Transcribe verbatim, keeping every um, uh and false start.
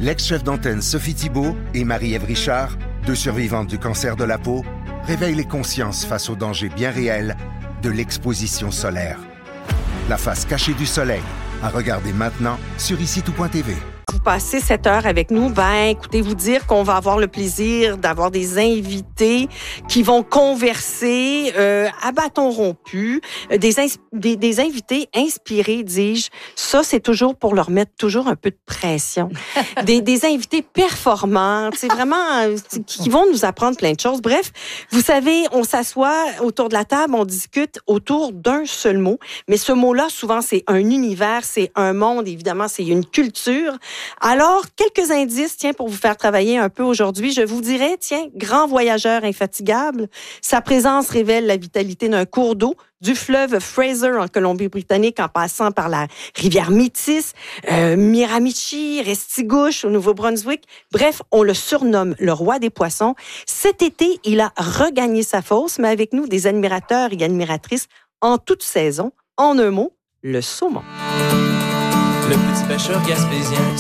L'ex-chef d'antenne Sophie Thibault et Marie-Ève Richard, deux survivantes du cancer de la peau, réveillent les consciences face aux dangers bien réels de l'exposition solaire. La face cachée du soleil, à regarder maintenant sur ici tout point t v. Vous passez cette heure avec nous, ben écoutez, vous dire qu'on va avoir le plaisir d'avoir des invités qui vont converser euh, à bâton rompu, des, ins- des, des invités inspirés, dis-je. Ça, c'est toujours pour leur mettre toujours un peu de pression. des, des invités performants, c'est vraiment euh, qui vont nous apprendre plein de choses. Bref, vous savez, on s'assoit autour de la table, on discute autour d'un seul mot, mais ce mot-là, souvent, c'est un univers, c'est un monde, évidemment, c'est une culture. Alors, quelques indices, tiens, pour vous faire travailler un peu aujourd'hui. Je vous dirais, tiens, grand voyageur infatigable, sa présence révèle la vitalité d'un cours d'eau, du fleuve Fraser en Colombie-Britannique en passant par la rivière Métis, euh, Miramichi, Restigouche au Nouveau-Brunswick. Bref, on le surnomme le roi des poissons. Cet été, il a regagné sa fosse, mais avec nous, des admirateurs et admiratrices en toute saison. En un mot, le saumon. Le petit pêcheur gaspésien